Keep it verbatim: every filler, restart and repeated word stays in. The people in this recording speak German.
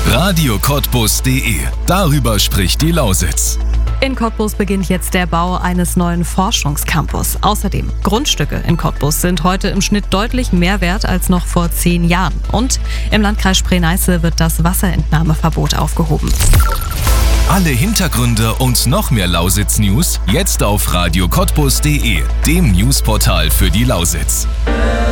radio cottbus punkt de. Darüber spricht die Lausitz. In Cottbus beginnt jetzt der Bau eines neuen Forschungscampus. Außerdem, Grundstücke in Cottbus sind heute im Schnitt deutlich mehr wert als noch vor zehn Jahren. Und im Landkreis Spree-Neiße wird das Wasserentnahmeverbot aufgehoben. Alle Hintergründe und noch mehr Lausitz-News jetzt auf radio cottbus punkt de, dem Newsportal für die Lausitz.